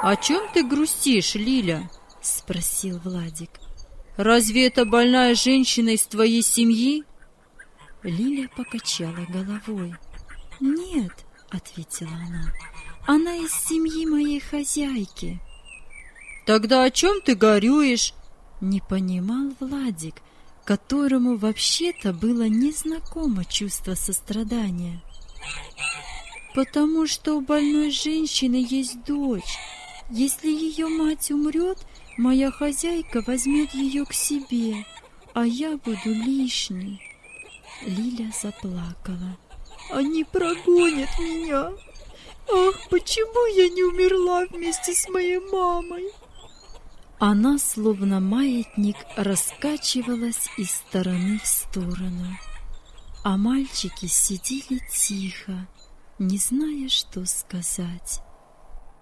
«О чем ты грустишь, Лиля?» — спросил Владик. «Разве это больная женщина из твоей семьи?» Лиля покачала головой. «Нет», — ответила она из семьи моей хозяйки». «Тогда о чем ты горюешь?» — не понимал Владик, которому вообще-то было незнакомо чувство сострадания. «Потому что у больной женщины есть дочь. Если ее мать умрет, моя хозяйка возьмет ее к себе, а я буду лишней». Лиля заплакала. «Они прогонят меня! Ах, почему я не умерла вместе с моей мамой?» Она, словно маятник, раскачивалась из стороны в сторону, а мальчики сидели тихо, не зная, что сказать.